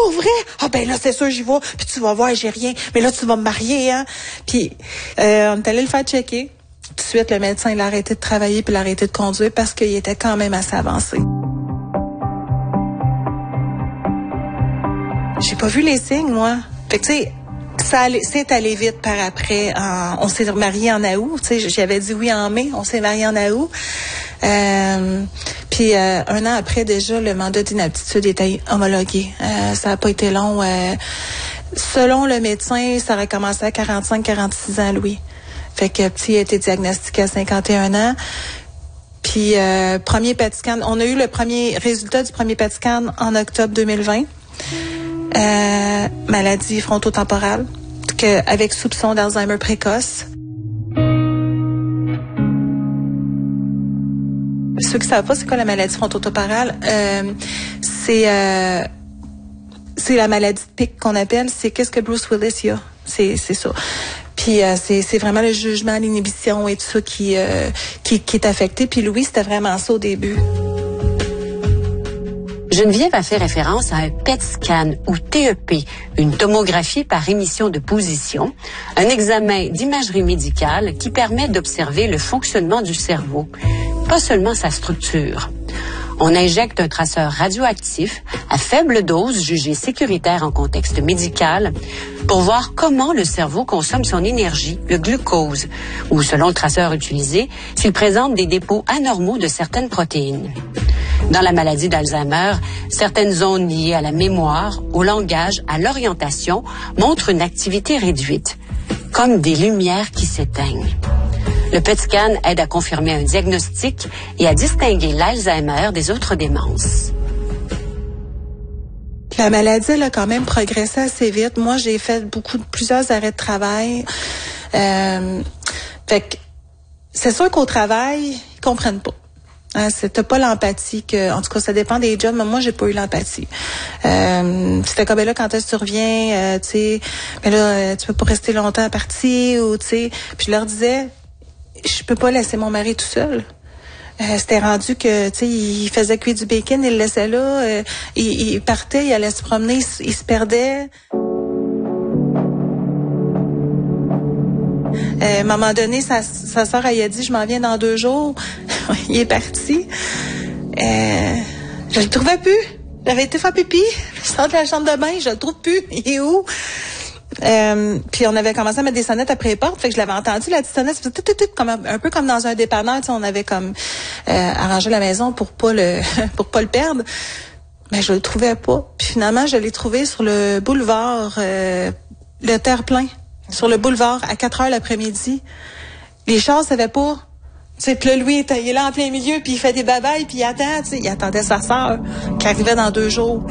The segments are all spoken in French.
Pour vrai? Ah ben là, c'est sûr, j'y vais. Puis tu vas voir, j'ai rien. Mais là, tu vas me marier, hein? Puis on est allé le faire checker. Tout de suite, le médecin, il a arrêté de travailler puis il a arrêté de conduire parce qu'il était quand même assez avancé. J'ai pas vu les signes, moi. Fait que, tu sais, c'est allé vite par après. On s'est mariés en août. Tu sais, j'avais dit oui en mai. On s'est mariés en août. Puis un an après, déjà, le mandat d'inaptitude était homologué. Ça n'a pas été long. Selon le médecin, ça aurait commencé à 45-46 ans, Louis. Fait que petit a été diagnostiqué à 51 ans. Puis premier PET scan, on a eu le premier résultat du premier PET scan en octobre 2020. Maladie frontotemporale, avec soupçon d'Alzheimer précoce. Ceux qui savent pas c'est quoi la maladie frontotemporale, c'est la maladie de pic qu'on appelle. C'est qu'est-ce que Bruce Willis a. C'est ça. Puis c'est vraiment le jugement, l'inhibition et tout ça qui est affecté. Puis Louis, c'était vraiment ça au début. Geneviève a fait référence à un PET scan ou TEP, une tomographie par émission de position, un examen d'imagerie médicale qui permet d'observer le fonctionnement du cerveau, pas seulement sa structure. On injecte un traceur radioactif à faible dose jugé sécuritaire en contexte médical pour voir comment le cerveau consomme son énergie, le glucose, ou selon le traceur utilisé, s'il présente des dépôts anormaux de certaines protéines. Dans la maladie d'Alzheimer, certaines zones liées à la mémoire, au langage, à l'orientation montrent une activité réduite, comme des lumières qui s'éteignent. Le PET scan aide à confirmer un diagnostic et à distinguer l'Alzheimer des autres démences. La maladie, elle a quand même progressé assez vite. Moi, j'ai fait plusieurs arrêts de travail. Fait que c'est sûr qu'au travail, ils comprennent pas. Hein, t'as pas l'empathie en tout cas, ça dépend des jobs, mais moi, j'ai pas eu l'empathie. C'était comme, là, quand est-ce que tu reviens, tu sais, mais là, tu peux pas rester longtemps parti, ou, tu sais. Puis je leur disais, je peux pas laisser mon mari tout seul. C'était rendu que, tu sais, il faisait cuire du bacon, il le laissait là, il partait, il allait se promener, il se perdait. À un moment donné, sa sœur, elle a dit, je m'en viens dans 2 jours. Il est parti. Je le trouvais plus. J'avais été faire pipi. Je sors de la chambre de bain, je le trouve plus. Il est où? Puis on avait commencé à mettre des sonnettes après les portes. Fait que je l'avais entendu, la petite sonnette. C'était comme un peu comme dans un dépanneur. Tu sais, on avait comme arrangé la maison pour pas le perdre. Mais je le trouvais pas. Puis finalement, je l'ai trouvé sur le boulevard, le terre-plein. Sur le boulevard, à 4h l'après-midi. Les chars savaient pas. Tu sais, puis là, Louis, il est là en plein milieu, puis il fait des babayes, puis il attend, tu sais. Il attendait sa sœur, qui arrivait dans 2 jours.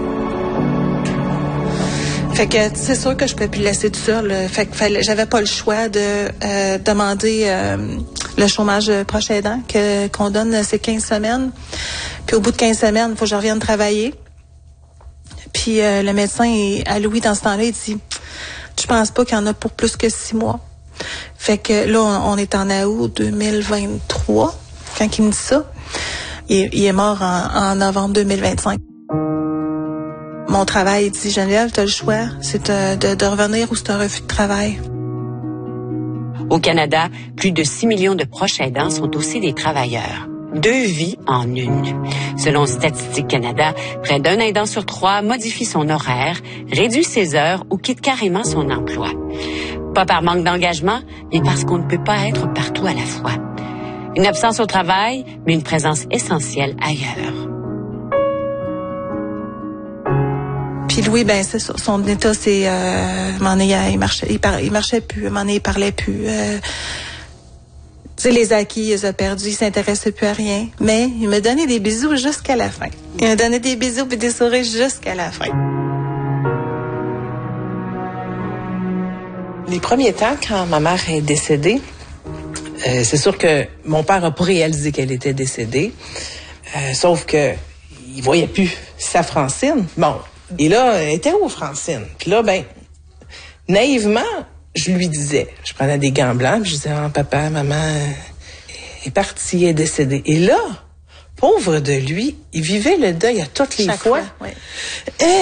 Fait que c'est sûr que je pouvais plus le laisser tout seul. Fait que j'avais pas le choix de demander le chômage proche aidant qu'on donne ces 15 semaines. Puis au bout de 15 semaines, il faut que je revienne travailler. Puis le médecin, à Louis, dans ce temps-là, il dit... Je pense pas qu'il y en a pour plus que 6 mois. Fait que là, on est en août 2023, quand il me dit ça. Il est mort en novembre 2025. Mon travail, il dit, Geneviève, t'as le choix, c'est de revenir ou c'est un refus de travail. Au Canada, plus de 6 millions de proches aidants sont aussi des travailleurs. 2 vies en une. Selon Statistique Canada, près d'un aidant sur 3 modifie son horaire, réduit ses heures ou quitte carrément son emploi. Pas par manque d'engagement, mais parce qu'on ne peut pas être partout à la fois. Une absence au travail, mais une présence essentielle ailleurs. Puis Louis, ben c'est ça. Son état, c'est il marchait plus, à un moment donné, il parlait plus. Tu sais, les acquis, il les a perdus, il s'intéressait plus à rien. Mais il me donnait des bisous jusqu'à la fin. Il me donnait des bisous puis des sourires jusqu'à la fin. Les premiers temps, quand ma mère est décédée, c'est sûr que mon père n'a pas réalisé qu'elle était décédée. Sauf que il voyait plus sa Francine. Bon, et là, elle était où, Francine? Puis là, ben, naïvement, je lui disais, je prenais des gants blancs, puis je disais, oh, papa, maman est partie, est décédée. Et là, pauvre de lui, il vivait le deuil à toutes les Chaque fois. Oui.